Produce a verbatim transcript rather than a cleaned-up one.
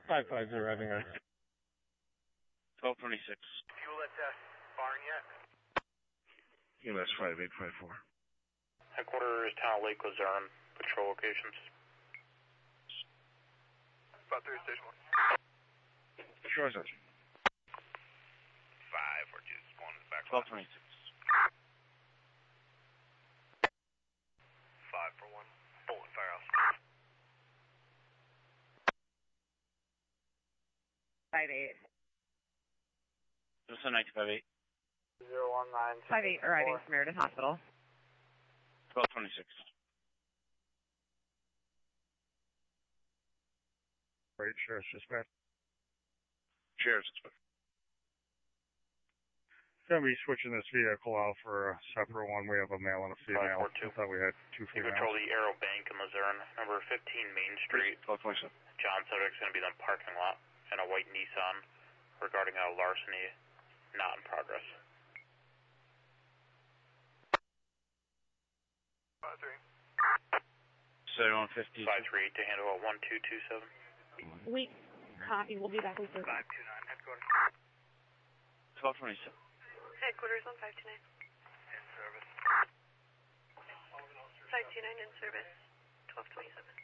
five five is arriving on twelve twenty-six. Fuel at the barn yet? U S five eight five four. Headquarters, Town of Lake Luzerne, patrol locations. About three, station one. Sure, sir. Five, or just one back. twelve twenty-six. Five for one. Bullet firehouse. Five eight. Just a ninety-five eight. Zero one nine. Five eight arriving Samaritan Hospital. twelve twenty-six. Right, Sheriff's Dispatch. Sheriff's Dispatch. Gonna be switching this vehicle out for a separate one. We have a male and a female. I thought we had two You females. control the Arrow Bank in Luzerne, number fifteen Main Street. twelve twenty-seven. John Sodek's going to be in the parking lot in a white Nissan regarding a larceny not in progress. Five three. seven one fifty. five three eight to handle a one two two seven. We copy. We'll be back with you. Five two nine. Headquarters. twelve twenty-seven. Headquarters on five two nine. In service. five two nine in service. twelve twenty-seven.